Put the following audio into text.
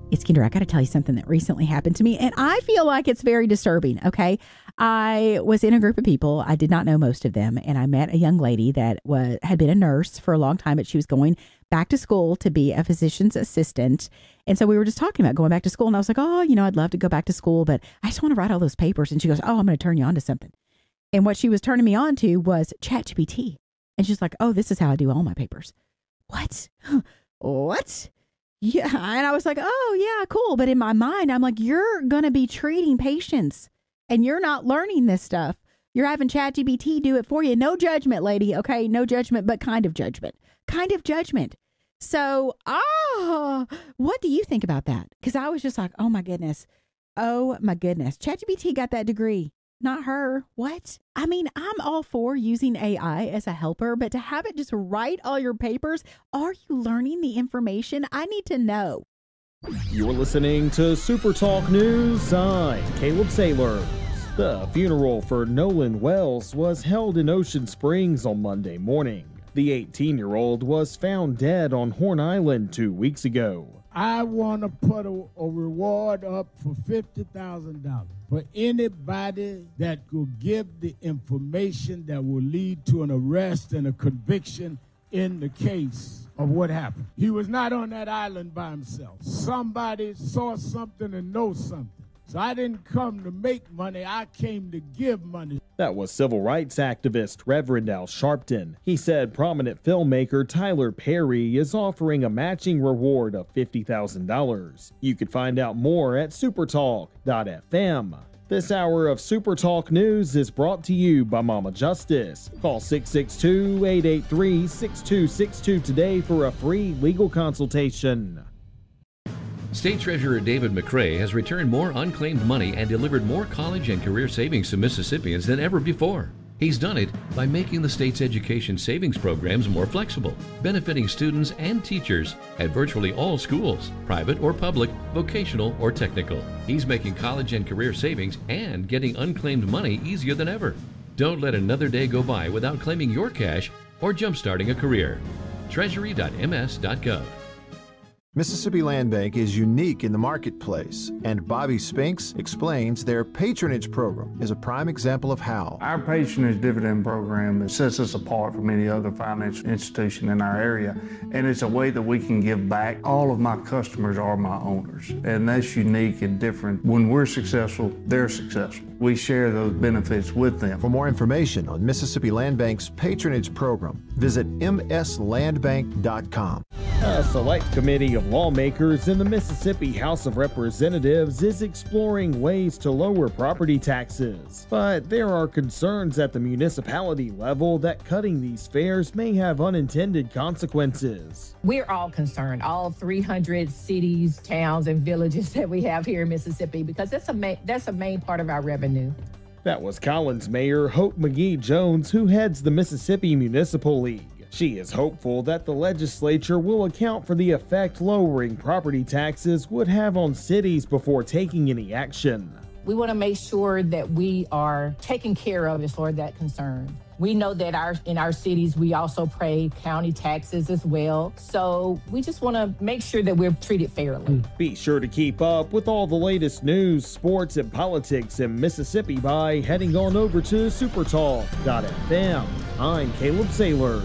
Iskander, I got to tell you something that recently happened to me, and I feel like it's very disturbing, okay? I was in a group of people. I did not know most of them, and I met a young lady that had been a nurse for a long time, but she was going back to school to be a physician's assistant. And so we were just talking about going back to school, and I was like, oh, I'd love to go back to school, but I just want to write all those papers. And she goes, oh, I'm going to turn you on to something. And what she was turning me on to was ChatGPT. And she's like, oh, this is how I do all my papers. What? What? Yeah. And I was like, oh, yeah, cool. But in my mind, I'm like, you're going to be treating patients and you're not learning this stuff. You're having ChatGPT do it for you. No judgment, lady. Okay. No judgment, but kind of judgment. Kind of judgment. So, what do you think about that? Because I was just like, oh, my goodness. Oh, my goodness. ChatGPT got that degree. Not her. What? I mean, I'm all for using AI as a helper, but to have it just write all your papers, are you learning the information? I need to know. You're listening to Super Talk News. I'm Caleb Sailors. The funeral for Nolan Wells was held in Ocean Springs on Monday morning. The 18-year-old was found dead on Horn Island 2 weeks ago. I want to put a reward up for $50,000 for anybody that could give the information that will lead to an arrest and a conviction in the case of what happened. He was not on that island by himself. Somebody saw something and knows something. So I didn't come to make money. I came to give money. That was civil rights activist Reverend Al Sharpton. He said prominent filmmaker Tyler Perry is offering a matching reward of $50,000. You could find out more at supertalk.fm. This hour of Super Talk News is brought to you by Mama Justice. Call 662-883-6262 today for a free legal consultation. State Treasurer David McRae has returned more unclaimed money and delivered more college and career savings to Mississippians than ever before. He's done it by making the state's education savings programs more flexible, benefiting students and teachers at virtually all schools, private or public, vocational or technical. He's making college and career savings and getting unclaimed money easier than ever. Don't let another day go by without claiming your cash or jumpstarting a career. Treasury.ms.gov. Mississippi Land Bank is unique in the marketplace, and Bobby Spinks explains their patronage program is a prime example of how. Our patronage dividend program sets us apart from any other financial institution in our area, and it's a way that we can give back. All of my customers are my owners, and that's unique and different. When we're successful, they're successful. We share those benefits with them. For more information on Mississippi Land Bank's patronage program, visit mslandbank.com. A select committee of lawmakers in the Mississippi House of Representatives is exploring ways to lower property taxes. But there are concerns at the municipality level that cutting these fares may have unintended consequences. We're all concerned, all 300 cities, towns, and villages that we have here in Mississippi, because that's a main part of our revenue. That was Collins Mayor Hope McGee Jones, who heads the Mississippi Municipal League. She is hopeful that the legislature will account for the effect lowering property taxes would have on cities before taking any action. We want to make sure that we are taken care of as far as that concern. We know that in our cities, we also pay county taxes as well. So we just want to make sure that we're treated fairly. Be sure to keep up with all the latest news, sports, and politics in Mississippi by heading on over to supertalk.fm. I'm Caleb Sailor.